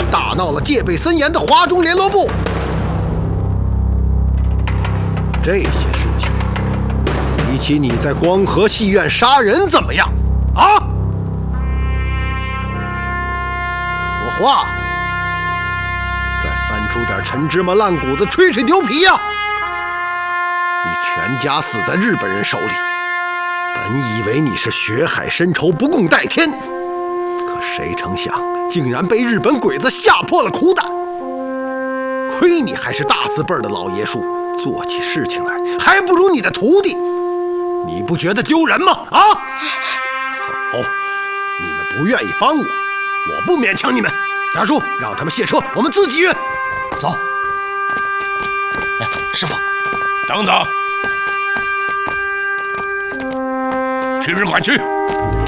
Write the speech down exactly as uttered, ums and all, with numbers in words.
大闹了戒备森严的华中联络部。这些事情，比起你在光和戏院杀人怎么样？啊？说话！再翻出点陈芝麻烂谷子吹吹牛皮呀！你全家死在日本人手里，本以为你是血海深仇不共戴天，可谁成想竟然被日本鬼子吓破了苦胆。亏你还是大字辈的老爷叔，做起事情来还不如你的徒弟，你不觉得丢人吗？啊！好，你们不愿意帮我，我不勉强你们。家叔，让他们卸车，我们自己运。走。 哎，师傅， 等等，去日馆去。